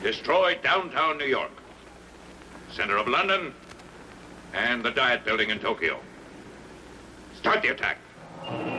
Destroy downtown New York, center of London, and the Diet Building in Tokyo. Start the attack.